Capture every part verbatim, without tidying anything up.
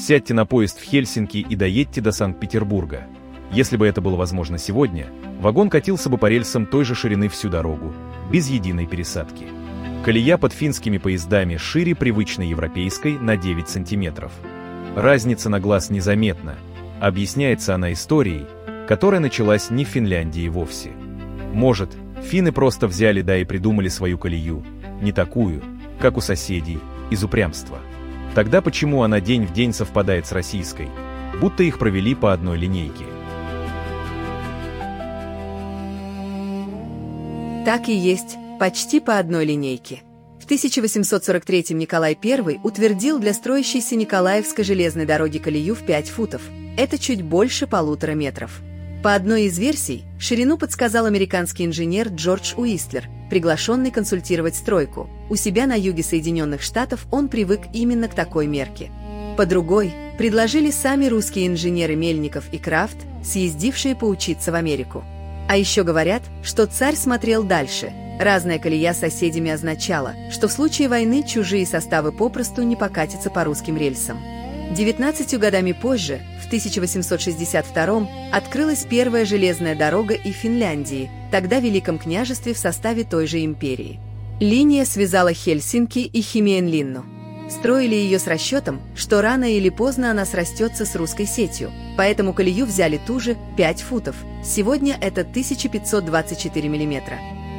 Сядьте на поезд в Хельсинки и доедьте до Санкт-Петербурга. Если бы это было возможно сегодня, вагон катился бы по рельсам той же ширины всю дорогу, без единой пересадки. Колея под финскими поездами шире привычной европейской на девять сантиметров. Разница на глаз незаметна. Объясняется она историей, которая началась не в Финляндии вовсе. Может, финны просто взяли да и придумали свою колею, не такую, как у соседей, из упрямства. Тогда почему она день в день совпадает с российской, будто их провели по одной линейке? Так и есть, почти по одной линейке. В тысяча восемьсот сорок третьем Николай Первый утвердил для строящейся Николаевской железной дороги колею в пять футов. Это чуть больше полутора метров. По одной из версий, ширину подсказал американский инженер Джордж Уистлер, приглашенный консультировать стройку. У себя на юге Соединенных Штатов он привык именно к такой мерке. По другой, предложили сами русские инженеры Мельников и Крафт, съездившие поучиться в Америку. А еще говорят, что царь смотрел дальше. Разная колея с соседями означала, что в случае войны чужие составы попросту не покатятся по русским рельсам. Девятнадцатью годами позже, в тысяча восемьсот шестьдесят втором, открылась первая железная дорога и в Финляндии, тогда Великом княжестве в составе той же империи. Линия связала Хельсинки и Хемиенлинну. Строили ее с расчетом, что рано или поздно она срастется с русской сетью, поэтому колею взяли ту же пять футов. Сегодня это тысяча пятьсот двадцать четыре миллиметра.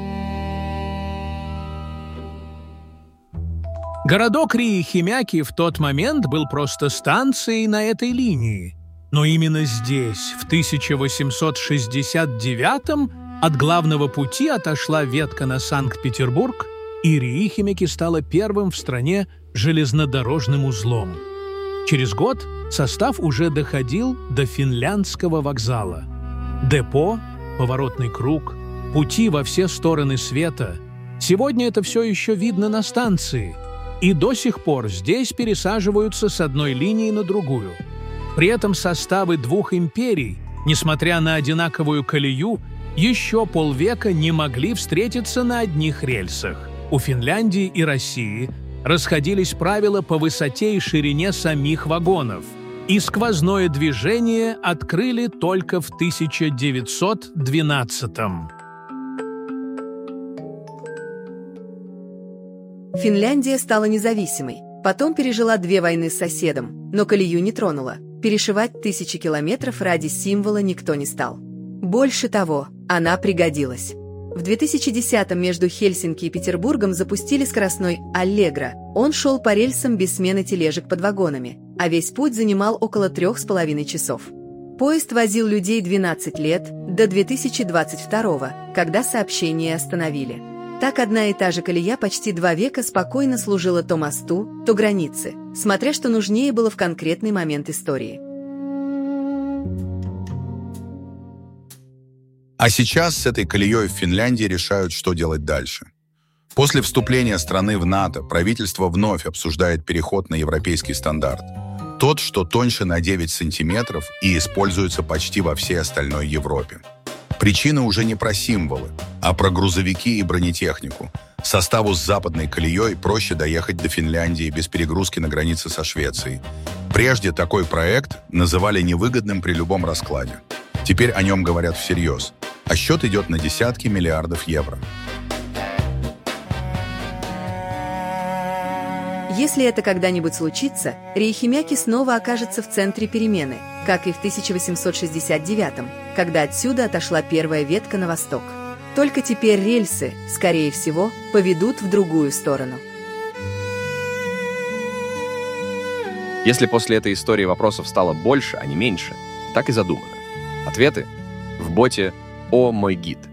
Городок Риихимяки в тот момент был просто станцией на этой линии. Но именно здесь, в тысяча восемьсот шестьдесят девятом, от главного пути отошла ветка на Санкт-Петербург, и Риихимяки стала первым в стране железнодорожным узлом. Через год состав уже доходил до финляндского вокзала. Депо, поворотный круг, пути во все стороны света. Сегодня это все еще видно на станции. И до сих пор здесь пересаживаются с одной линии на другую. При этом составы двух империй, несмотря на одинаковую колею, еще полвека не могли встретиться на одних рельсах. У Финляндии и России расходились правила по высоте и ширине самих вагонов, и сквозное движение открыли только в тысяча девятьсот двенадцатом. Финляндия стала независимой, потом пережила две войны с соседом, но колею не тронула. Перешивать тысячи километров ради символа никто не стал. Больше того, она пригодилась. В две тысячи десятом между Хельсинки и Петербургом запустили скоростной «Аллегро». Он шел по рельсам без смены тележек под вагонами, а весь путь занимал около трех с половиной часов. Поезд возил людей двенадцать лет, до две тысячи двадцать второго, когда сообщение остановили. Так одна и та же колея почти два века спокойно служила то мосту, то границе, смотря что нужнее было в конкретный момент истории. А сейчас с этой колеей в Финляндии решают, что делать дальше. После вступления страны в НАТО правительство вновь обсуждает переход на европейский стандарт. Тот, что тоньше на девять сантиметров и используется почти во всей остальной Европе. Причина уже не про символы, а про грузовики и бронетехнику. Составу с западной колеей проще доехать до Финляндии без перегрузки на границе со Швецией. Прежде такой проект называли невыгодным при любом раскладе. Теперь о нем говорят всерьез, а счет идет на десятки миллиардов евро. Если это когда-нибудь случится, Риихимяки снова окажется в центре перемены, как и в тысяча восемьсот шестьдесят девятом, когда отсюда отошла первая ветка на восток. Только теперь рельсы, скорее всего, поведут в другую сторону. Если после этой истории вопросов стало больше, а не меньше, так и задумано. Ответы в боте «О, мой гид».